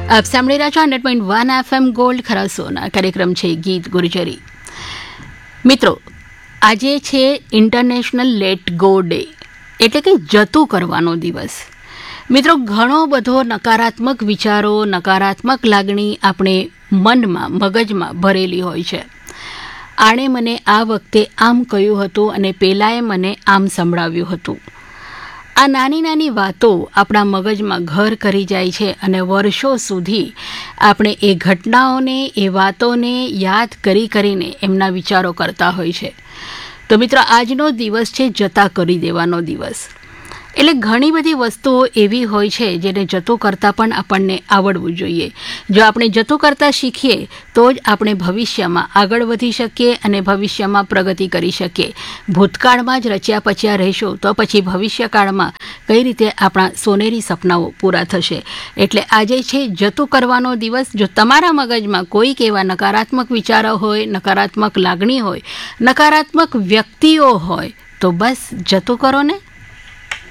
આપ સાંભળી રહ્યા છો 100.1 FM ગોલ્ડ ખરાસોના કાર્યક્રમ છે ગીત ગુર્જરી. મિત્રો, આજે છે ઇન્ટરનેશનલ લેટ ગો ડે, એટલે કે જતું કરવાનો દિવસ. મિત્રો, ઘણો બધો નકારાત્મક વિચારો, નકારાત્મક લાગણી આપણે મનમાં, મગજમાં ભરેલી હોય છે. આણે મને આ વખતે આમ કહ્યું હતું અને પેલાએ મને આમ સંભળાવ્યું હતું. આ નાની નાની વાતો આપણા મગજમાં ઘર કરી જાય છે અને વર્ષો સુધી આપણે એ ઘટનાઓને, એ વાતોને યાદ કરીને એમના વિચારો કરતા હોય છે. તો મિત્રો, આજનો દિવસ છે જતા કરી દેવાનો દિવસ. એટલે ઘણી બધી વસ્તુઓ એવી હોય છે જેને જતું કરતાં પણ આપણને આવડવું જોઈએ. જો આપણે જતું કરતાં શીખીએ તો જ આપણે ભવિષ્યમાં આગળ વધી શકીએ અને ભવિષ્યમાં પ્રગતિ કરી શકીએ. ભૂતકાળમાં જ રચ્યા પચ્યા રહીશું તો પછી ભવિષ્યકાળમાં કઈ રીતે આપણા સોનેરી સપનાઓ પૂરા થશે. એટલે આજે છે જતું કરવાનો દિવસ. જો તમારા મગજમાં કોઈક એવા નકારાત્મક વિચારો હોય, નકારાત્મક લાગણી હોય, નકારાત્મક વ્યક્તિઓ હોય તો બસ જતું કરો ને.